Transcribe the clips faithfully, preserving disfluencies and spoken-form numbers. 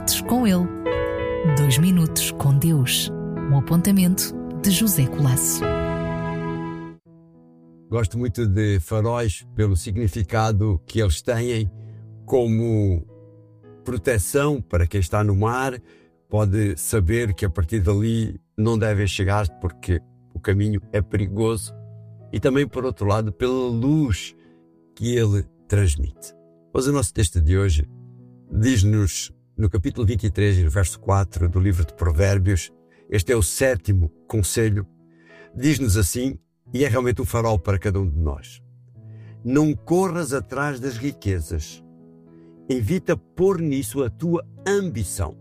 minutos com ele. Dois minutos com Deus. Um apontamento de José Colasso. Gosto muito de faróis pelo significado que eles têm como proteção para quem está no mar. Pode saber que a partir dali não deve chegar porque o caminho é perigoso. E também, por outro lado, pela luz que ele transmite. Mas o nosso texto de hoje diz-nos, no capítulo vinte e três, no verso quatro do livro de Provérbios, este é o sétimo conselho, diz-nos assim, e é realmente um farol para cada um de nós: não corras atrás das riquezas, evita pôr nisso a tua ambição.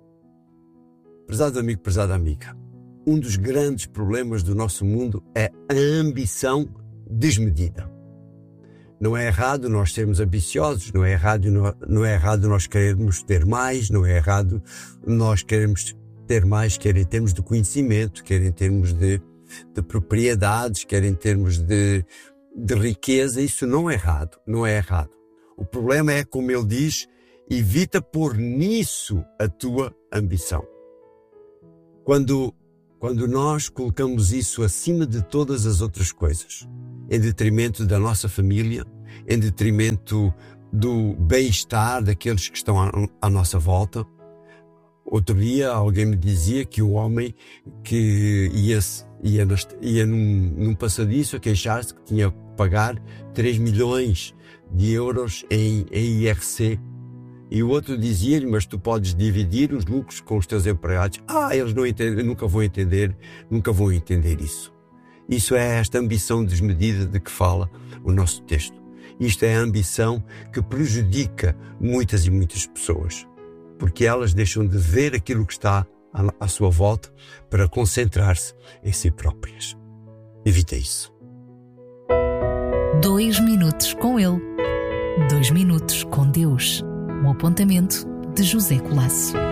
Prezado amigo, prezada amiga, um dos grandes problemas do nosso mundo é a ambição desmedida. Não é errado nós sermos ambiciosos, não é errado, não, não é errado nós querermos ter mais, não é errado nós queremos ter mais, quer em termos de conhecimento, quer em termos de, de propriedades, quer em termos de, de riqueza. Isso não é errado, não é errado. O problema é, como ele diz, evita pôr nisso a tua ambição. Quando, quando nós colocamos isso acima de todas as outras coisas, em detrimento da nossa família, em detrimento do bem-estar daqueles que estão à, à nossa volta. Outro dia alguém me dizia que o homem que ia, ia, ia num, num passadiço a queixar-se que tinha que pagar três milhões de euros em, em I R C. E o outro dizia-lhe, mas tu podes dividir os lucros com os teus empregados. Ah, eles não entendem, nunca vão entender, nunca vão entender isso. Isso é esta ambição desmedida de que fala o nosso texto. Isto é a ambição que prejudica muitas e muitas pessoas, porque elas deixam de ver aquilo que está à sua volta para concentrar-se em si próprias. Evita isso. Dois minutos com ele. Dois minutos com Deus. Um apontamento de José Colasso.